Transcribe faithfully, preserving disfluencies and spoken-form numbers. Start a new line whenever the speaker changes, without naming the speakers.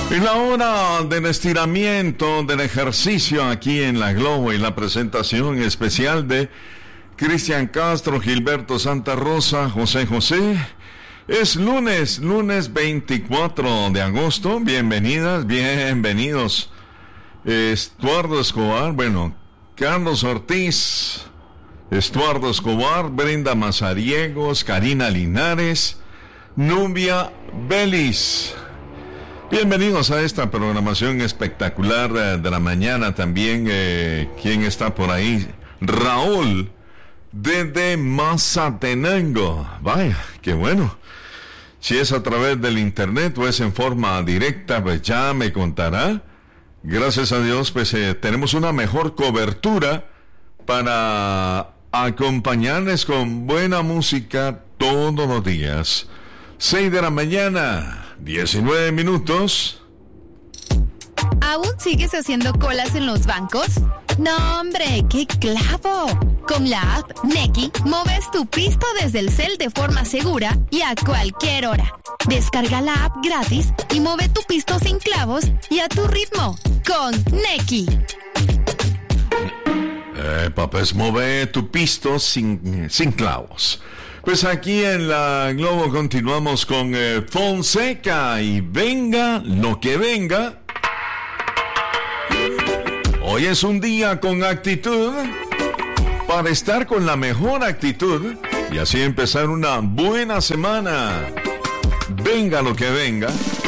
Y la hora del estiramiento, del ejercicio aquí en La Globo y la presentación especial de Cristian Castro, Gilberto Santa Rosa, José José. Es lunes, lunes veinticuatro de agosto. Bienvenidas, bienvenidos. Estuardo Escobar, bueno, Carlos Ortiz, Estuardo Escobar, Brenda Mazariegos, Karina Linares, Nubia Vélez. Bienvenidos a esta programación espectacular eh, de la mañana también. Eh, ¿Quién está por ahí? Raúl, desde Mazatenango. Vaya, qué bueno. Si es a través del internet o es en forma directa, pues ya me contará. Gracias a Dios, pues eh, tenemos una mejor cobertura para acompañarles con buena música todos los días. seis de la mañana, diecinueve minutos.
¿Aún sigues haciendo colas en los bancos? ¡No, hombre! ¡Qué clavo! Con la app Nequi, mueves tu pisto desde el cel de forma segura y a cualquier hora. Descarga la app gratis y mueve tu pisto sin clavos y a tu ritmo. Con Nequi.
Eh, papás, mueve tu pisto sin, sin clavos. Pues aquí en La Globo continuamos con eh, Fonseca y venga lo que venga. Hoy es un día con actitud para estar con la mejor actitud y así empezar una buena semana. Venga lo que venga.